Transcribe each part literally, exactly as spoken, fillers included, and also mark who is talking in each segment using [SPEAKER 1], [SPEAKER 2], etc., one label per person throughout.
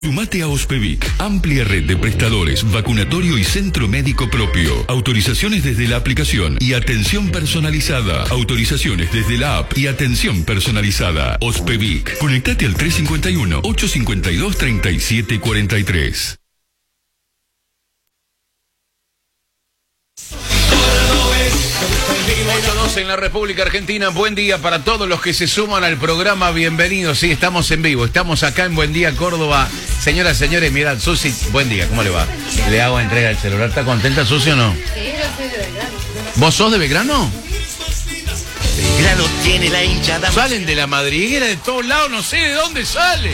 [SPEAKER 1] Sumate a Ospevic, amplia red de prestadores, vacunatorio y centro médico propio. Autorizaciones desde la aplicación y atención personalizada. Autorizaciones desde la app y atención personalizada. Ospevic. Conectate al tres cinco uno, ocho cinco dos, tres siete cuatro tres.
[SPEAKER 2] ocho doce en la República Argentina. Buen día para todos los que se suman al programa. Bienvenidos. Sí, estamos en vivo. Estamos acá en Buen Día Córdoba. Señoras, señores, mirad, Susi, buen día. ¿Cómo le va? Le hago entrega al celular. ¿Está contenta, Susi, o no?
[SPEAKER 3] Sí, yo soy de Belgrano.
[SPEAKER 2] ¿Vos sos de Belgrano?
[SPEAKER 4] Belgrano tiene la hinchada.
[SPEAKER 2] Salen de la madriguera de todos lados. No sé de dónde sale.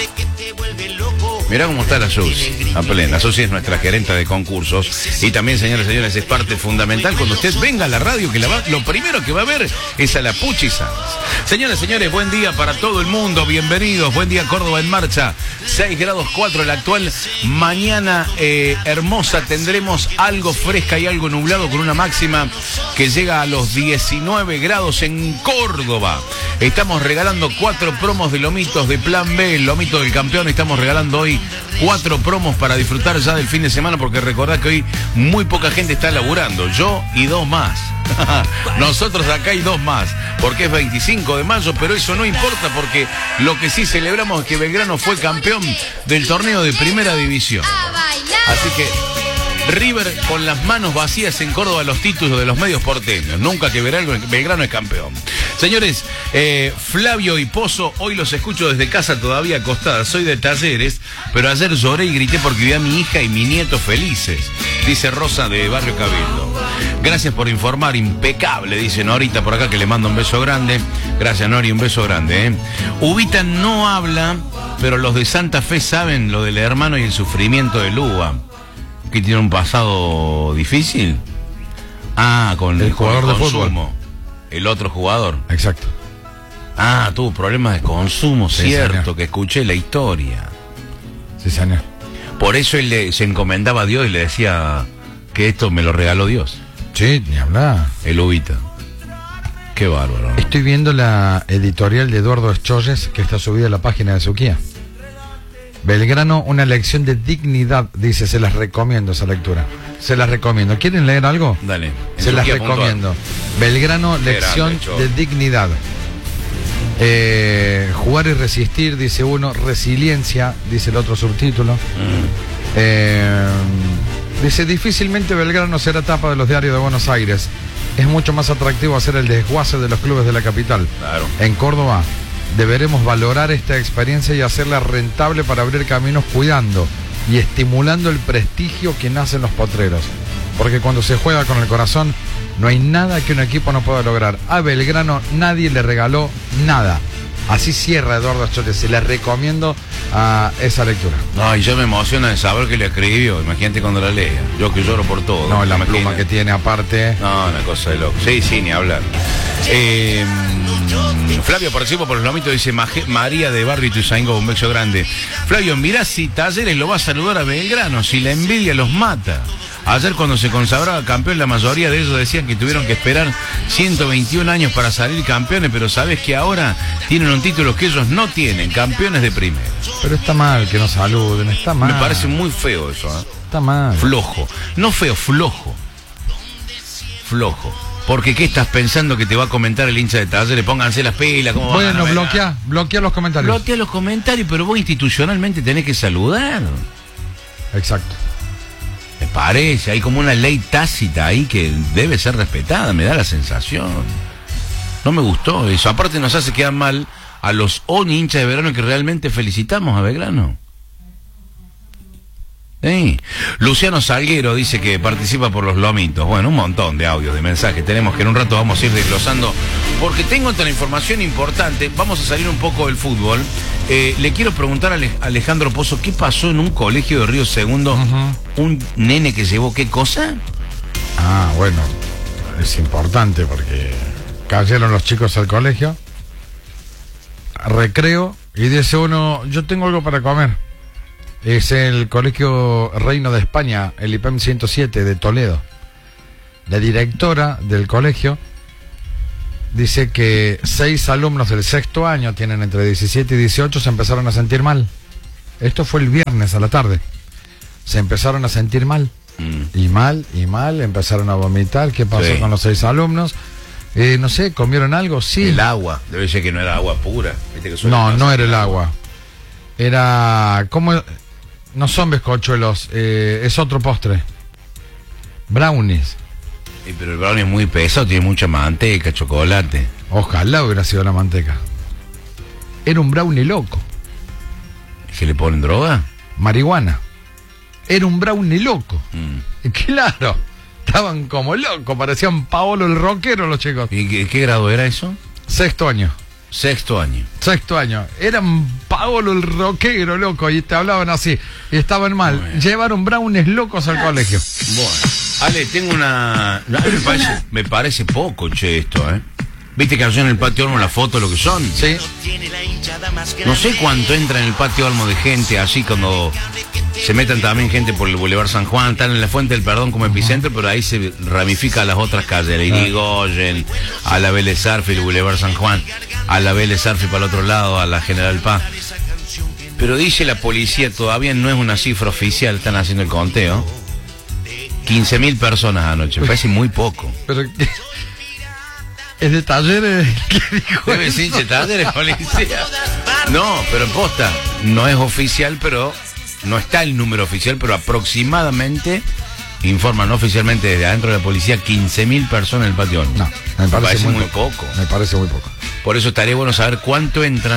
[SPEAKER 2] Mirá cómo está la Susi, a plena. Susi es nuestra gerenta de concursos y también, señoras y señores, es parte fundamental cuando usted venga a la radio, que la va, lo primero que va a ver es a la Puchi Sanz. Señoras y señores, buen día para todo el mundo, bienvenidos. Buen día Córdoba en marcha, seis grados cuatro la actual. Mañana eh, hermosa, tendremos algo fresca y algo nublado con una máxima que llega a los diecinueve grados en Córdoba. Estamos regalando cuatro promos de lomitos de Plan B, el lomito del campeón. Estamos regalando hoy cuatro promos para disfrutar ya del fin de semana, porque recordad que hoy muy poca gente está laburando, yo y dos más. Nosotros acá hay dos más, porque es veinticinco de mayo, pero eso no importa, porque lo que sí celebramos es que Belgrano fue campeón del torneo de primera división. Así que River con las manos vacías en Córdoba los títulos de los medios porteños. Nunca que Belgrano es campeón. Señores, eh, Flavio y Pozo, hoy los escucho desde casa todavía acostada. Soy de Talleres, pero ayer lloré y grité porque vi a mi hija y mi nieto felices, dice Rosa de Barrio Cabildo. Gracias por informar, impecable, dice Norita por acá, que le mando un beso grande. Gracias, Nori, un beso grande. ¿eh? Ubita no habla, pero los de Santa Fe saben lo del hermano y el sufrimiento de Luba. ¿Que tiene un pasado difícil? Ah, con
[SPEAKER 5] el jugador
[SPEAKER 2] con el
[SPEAKER 5] de
[SPEAKER 2] consumo.
[SPEAKER 5] fútbol.
[SPEAKER 2] El otro jugador.
[SPEAKER 5] Exacto.
[SPEAKER 2] Ah, tuvo problemas de consumo,
[SPEAKER 5] Sí,
[SPEAKER 2] cierto,
[SPEAKER 5] señor.
[SPEAKER 2] que escuché la historia.
[SPEAKER 5] Sí, señor.
[SPEAKER 2] Por eso él le, se encomendaba a Dios y le decía que esto me lo regaló Dios.
[SPEAKER 5] Sí, ni hablar.
[SPEAKER 2] El Ubita. Qué bárbaro. ¿no?
[SPEAKER 5] Estoy viendo la editorial de Eduardo Escholles, que está subida a la página de Suquía. Belgrano, una lección de dignidad, dice, se las recomiendo esa lectura. Se las recomiendo. ¿Quieren leer algo?
[SPEAKER 2] Dale.
[SPEAKER 5] Se las recomiendo. Belgrano, lección de dignidad. Eh, jugar y resistir, dice uno. Resiliencia, dice el otro subtítulo. Mm. Eh, dice, difícilmente Belgrano será tapa de los diarios de Buenos Aires. Es mucho más atractivo hacer el desguace de los clubes de la capital.
[SPEAKER 2] Claro.
[SPEAKER 5] En Córdoba deberemos valorar esta experiencia y hacerla rentable para abrir caminos, cuidando y estimulando el prestigio que nace en los potreros. Porque cuando se juega con el corazón, no hay nada que un equipo no pueda lograr. A Belgrano nadie le regaló nada. Así cierra Eduardo Escholles. Se le recomiendo a esa lectura.
[SPEAKER 2] Ay, yo me emociona de saber que le escribió. Imagínate cuando la lea. Yo que lloro por todo.
[SPEAKER 5] No, la
[SPEAKER 2] Imagina.
[SPEAKER 5] pluma que tiene aparte.
[SPEAKER 2] No, una cosa de loco. Sí, sí, ni hablar. Eh, Flavio, participo por los lomitos, dice Maje, María de Barrio Ituzaingó, un beso grande. Flavio, mirá si Talleres lo va a saludar a Belgrano, si la envidia los mata. Ayer cuando se consagraba campeón, la mayoría de ellos decían que tuvieron que esperar ciento veintiún años para salir campeones, pero sabes que ahora tienen un título que ellos no tienen, campeones de primera.
[SPEAKER 5] Pero está mal que nos saluden, está mal.
[SPEAKER 2] Me parece muy feo eso, ¿eh?
[SPEAKER 5] Está mal.
[SPEAKER 2] Flojo. No feo, flojo. Flojo. Porque ¿qué estás pensando que te va a comentar el hincha de Talleres? Pónganse las pilas, ¿cómo van
[SPEAKER 5] Bueno,
[SPEAKER 2] a ver?
[SPEAKER 5] bloquea, bloquea los comentarios.
[SPEAKER 2] Bloquea los comentarios, pero vos institucionalmente tenés que saludar.
[SPEAKER 5] Exacto.
[SPEAKER 2] Me parece, hay como una ley tácita ahí que debe ser respetada, me da la sensación. No me gustó eso. Aparte nos hace quedar mal a los on hinchas de Belgrano que realmente felicitamos a Belgrano. Sí. Luciano Salguero dice que participa por los lomitos. Bueno, un montón de audios, de mensajes. Tenemos que en un rato vamos a ir desglosando, porque tengo otra información importante. Vamos a salir un poco del fútbol. Eh, le quiero preguntar a Alejandro Pozo, ¿qué pasó en un colegio de Río Segundo? Uh-huh. Un nene que llevó ¿qué cosa?
[SPEAKER 5] Ah, bueno, es importante porque cayeron los chicos al colegio, recreo, y dice uno, yo tengo algo para comer. Es el Colegio Reino de España, el I P E M ciento siete de Toledo. La directora del colegio dice que seis alumnos del sexto año, tienen entre diecisiete y dieciocho, se empezaron a sentir mal. Esto fue el viernes a la tarde. Se empezaron a sentir mal. Mm. Y mal, y mal, empezaron a vomitar. ¿Qué pasó sí. con los seis alumnos? Eh, no sé, ¿comieron algo? Sí.
[SPEAKER 2] El agua, debe ser que no era agua pura. ¿Viste que
[SPEAKER 5] no, no era el agua. Era, ¿cómo? No son bizcochuelos, eh, es otro postre. Brownies.
[SPEAKER 2] Sí, pero el brownie es muy pesado, tiene mucha manteca, chocolate.
[SPEAKER 5] Ojalá hubiera sido la manteca. Era un brownie loco.
[SPEAKER 2] ¿Que le ponen droga?
[SPEAKER 5] Marihuana. Era un brownie loco. Mm. Claro, estaban como locos, parecían Paolo el rockero los chicos.
[SPEAKER 2] ¿Y qué, qué grado era eso?
[SPEAKER 5] Sexto año.
[SPEAKER 2] Sexto año.
[SPEAKER 5] Sexto año. Eran Paolo el rockero, loco, y te hablaban así. Y estaban mal. Bueno. Llevaron brownies locos al colegio. Bueno.
[SPEAKER 2] Ale, tengo una... Me parece, me parece poco, che, esto, ¿eh? ¿Viste que ayer en el patio Olmo la foto lo que son?
[SPEAKER 5] Sí.
[SPEAKER 2] No sé cuánto entra en el patio Olmo de gente, así cuando se metan también gente por el Boulevard San Juan, están en la Fuente del Perdón como epicentro, pero ahí se ramifica a las otras calles, la Irigoyen, a la Vélez Arfi, el Boulevard San Juan, a la Vélez Arfi para el otro lado, a la General Paz. Pero dice la policía, todavía no es una cifra oficial, están haciendo el conteo. quince mil personas anoche, me parece muy poco.
[SPEAKER 5] Pero es de Talleres que dijo
[SPEAKER 2] Debe
[SPEAKER 5] eso.
[SPEAKER 2] decir Talleres, policía. No, pero posta, no es oficial, pero no está el número oficial, pero aproximadamente informan oficialmente desde adentro de la policía quince mil personas en el patio.
[SPEAKER 5] No, me parece, me parece muy, muy poco.
[SPEAKER 2] poco.
[SPEAKER 5] Me parece muy poco.
[SPEAKER 2] Por eso estaría bueno saber cuánto entran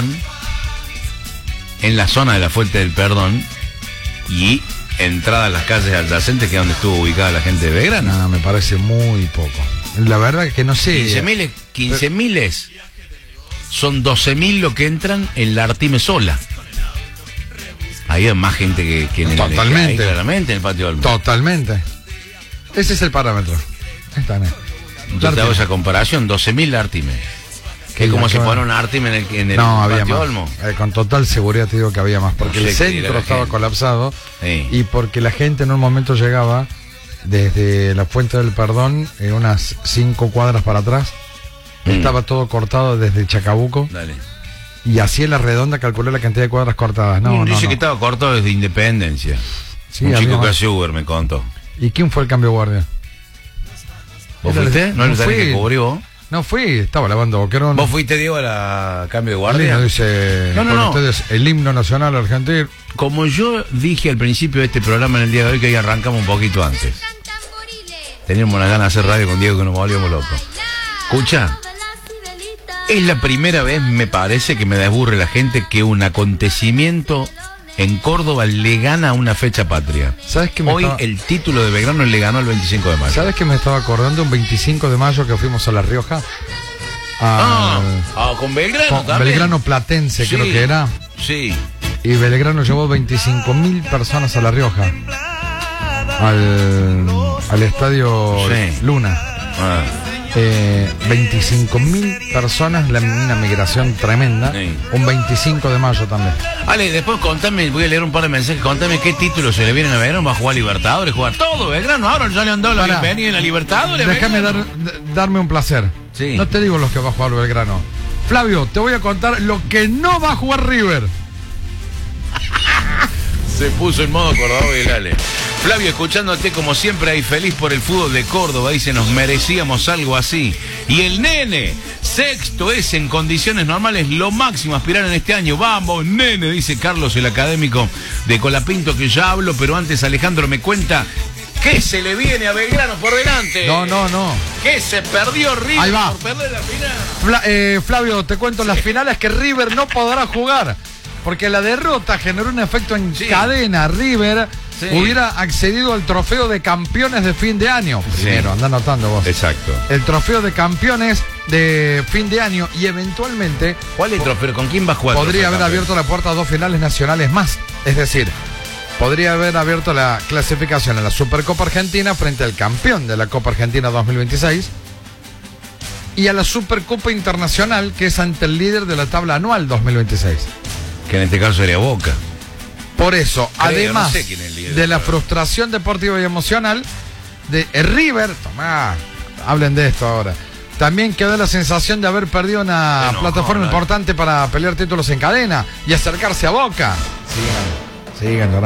[SPEAKER 2] en la zona de la Fuente del Perdón y entrada a las calles adyacentes, que es donde estuvo ubicada la gente de Belgrano.
[SPEAKER 5] No, me parece muy poco. La verdad es que no sé.
[SPEAKER 2] quince miles son doce mil lo que entran en la Artime sola. Ahí hay más gente que, que en el
[SPEAKER 5] Totalmente.
[SPEAKER 2] Ahí, claramente en el patio Olmo.
[SPEAKER 5] Totalmente. Ese es el parámetro. Está bien.
[SPEAKER 2] Yo te hago esa comparación, doce mil la Artime. Que es como si fuera una Artime en el, en el
[SPEAKER 5] no,
[SPEAKER 2] patio
[SPEAKER 5] había más.
[SPEAKER 2] Olmo.
[SPEAKER 5] Eh, con total seguridad te digo que había más, porque no sé el centro estaba gente. colapsado sí. y porque la gente en un momento llegaba desde la Fuente del Perdón, en unas cinco cuadras para atrás, mm. estaba todo cortado desde Chacabuco.
[SPEAKER 2] Dale.
[SPEAKER 5] Y así en la redonda calculé la cantidad de cuadras cortadas. No,
[SPEAKER 2] mm,
[SPEAKER 5] no,
[SPEAKER 2] dice
[SPEAKER 5] no.
[SPEAKER 2] que estaba cortado desde Independencia.
[SPEAKER 5] Sí,
[SPEAKER 2] un chico
[SPEAKER 5] más.
[SPEAKER 2] que hace Uber me contó.
[SPEAKER 5] ¿Y quién fue el cambio guardia?
[SPEAKER 2] ¿Vos fuiste? ¿No, no lo tenés que cubrir vos?
[SPEAKER 5] No fui, estaba lavando boquerón.
[SPEAKER 2] ¿Vos fuiste, Diego, a la cambio de guardia?
[SPEAKER 5] No, dice,
[SPEAKER 2] no, no, no.
[SPEAKER 5] Ustedes, el himno nacional argentino.
[SPEAKER 2] Como yo dije al principio de este programa en el día de hoy, que hoy arrancamos un poquito antes. Teníamos una gana de hacer radio con Diego que nos volvíamos locos. Escucha, es la primera vez, me parece, que me desburre la gente que un acontecimiento en Córdoba le gana una fecha patria.
[SPEAKER 5] ¿Sabes qué me
[SPEAKER 2] Hoy
[SPEAKER 5] estaba...
[SPEAKER 2] el título de Belgrano le ganó el veinticinco de mayo.
[SPEAKER 5] ¿Sabes qué me estaba acordando? Un veinticinco de mayo que fuimos a La Rioja.
[SPEAKER 2] Ah, ah con Belgrano
[SPEAKER 5] con
[SPEAKER 2] también.
[SPEAKER 5] Belgrano Platense, sí, creo que era.
[SPEAKER 2] Sí.
[SPEAKER 5] Y Belgrano llevó veinticinco mil personas a La Rioja. Al, al estadio sí. Luna. Ah. Eh, veinticinco mil personas, la, una migración tremenda. Sí. Un veinticinco de mayo también.
[SPEAKER 2] Ale, después contame, voy a leer un par de mensajes, contame qué título se le vienen a Belgrano. ¿Va a jugar Libertadores? ¿Jugar todo Belgrano? Ahora ya le han dado la bienvenida en la Libertadores.
[SPEAKER 5] Déjame dar, darme un placer.
[SPEAKER 2] Sí.
[SPEAKER 5] No te digo los que va a jugar Belgrano. Flavio, te voy a contar lo que no va a jugar River.
[SPEAKER 2] Se puso en modo Córdoba y dale. Flavio, escuchándote como siempre ahí, feliz por el fútbol de Córdoba, dice, nos merecíamos algo así. Y el nene, sexto es en condiciones normales lo máximo a aspirar en este año. Vamos, nene, dice Carlos, el académico de Colapinto, que ya hablo, pero antes Alejandro me cuenta que se le viene a Belgrano por delante.
[SPEAKER 5] No, no, no.
[SPEAKER 2] Que se perdió River
[SPEAKER 5] ahí va.
[SPEAKER 2] por perder la final.
[SPEAKER 5] Fla eh, Flavio, te cuento sí. las finales que River no podrá jugar. Porque la derrota generó un efecto en sí. cadena. River sí. hubiera accedido al trofeo de campeones de fin de año. Primero, sí. anda anotando vos.
[SPEAKER 2] Exacto.
[SPEAKER 5] El trofeo de campeones de fin de año y eventualmente...
[SPEAKER 2] ¿Cuál es el trofeo? ¿Con quién va a jugar?
[SPEAKER 5] Podría haber abierto la puerta a dos finales nacionales más. Es decir, podría haber abierto la clasificación a la Supercopa Argentina frente al campeón de la Copa Argentina dos mil veintiséis y a la Supercopa Internacional, que es ante el líder de la tabla anual dos mil veintiséis.
[SPEAKER 2] Que en este caso sería Boca.
[SPEAKER 5] Por eso, creo, además
[SPEAKER 2] no sé quién es el líder
[SPEAKER 5] de la frustración deportiva y emocional de River, tomá, hablen de esto ahora, también quedó la sensación de haber perdido una no, plataforma no, no. importante para pelear títulos en cadena y acercarse a Boca.
[SPEAKER 2] Sí.
[SPEAKER 5] Sigan llorando.